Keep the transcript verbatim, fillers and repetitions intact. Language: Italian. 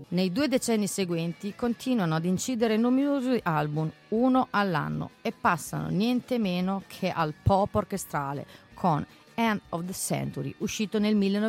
Nei due decenni seguenti continuano ad incidere numerosi album, uno all'anno, e passano niente meno che al pop orchestrale con End of the Century, uscito nel